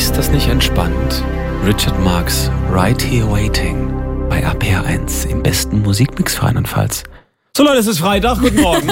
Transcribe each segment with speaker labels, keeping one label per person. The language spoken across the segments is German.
Speaker 1: Ist das nicht entspannt? Richard Marx, Right Here Waiting, bei APR1 im besten Musikmix für Rheinland-Pfalz. So Leute, es ist Freitag, guten Morgen.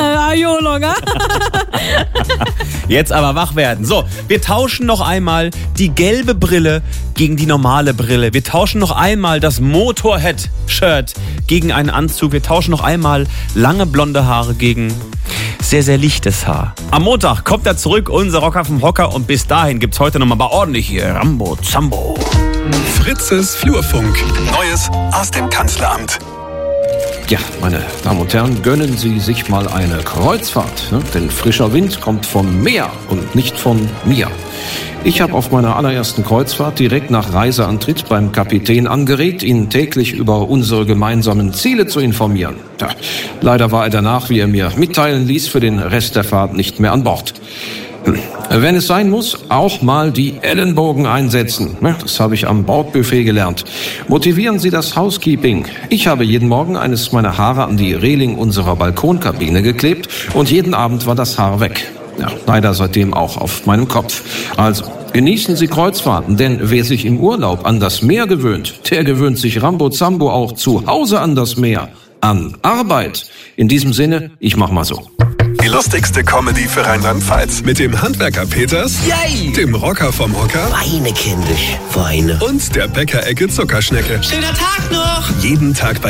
Speaker 1: Jetzt aber wach werden. So, wir tauschen noch einmal die gelbe Brille gegen die normale Brille. Wir tauschen noch einmal das Motorhead-Shirt gegen einen Anzug. Wir tauschen noch einmal lange blonde Haare gegen sehr, sehr lichtes Haar. Am Montag kommt er zurück, unser Rocker vom Hocker. Und bis dahin gibt's heute nochmal bei ordentlich hier Rambo Zambo.
Speaker 2: Fritzes Flurfunk. Neues aus dem Kanzleramt.
Speaker 3: Ja, meine Damen und Herren, gönnen Sie sich mal eine Kreuzfahrt, ne? Denn frischer Wind kommt vom Meer und nicht von mir. Ich habe auf meiner allerersten Kreuzfahrt direkt nach Reiseantritt beim Kapitän angeregt, ihn täglich über unsere gemeinsamen Ziele zu informieren. Ja, leider war er danach, wie er mir mitteilen ließ, für den Rest der Fahrt nicht mehr an Bord. Wenn es sein muss, auch mal die Ellenbogen einsetzen. Das habe ich am Bordbuffet gelernt. Motivieren Sie das Housekeeping. Ich habe jeden Morgen eines meiner Haare an die Reling unserer Balkonkabine geklebt und jeden Abend war das Haar weg. Ja, leider seitdem auch auf meinem Kopf. Also, genießen Sie Kreuzfahrten, denn wer sich im Urlaub an das Meer gewöhnt, der gewöhnt sich Rambo Zambo auch zu Hause an das Meer. An Arbeit. In diesem Sinne, ich mach mal so.
Speaker 2: Die lustigste Comedy für Rheinland-Pfalz. Mit dem Handwerker Peters,
Speaker 4: Yay!
Speaker 2: Dem Rocker vom Hocker
Speaker 4: Weine, kindisch, Weine.
Speaker 2: und der Bäckerecke Zuckerschnecke.
Speaker 4: Schöner Tag noch!
Speaker 2: Jeden Tag bei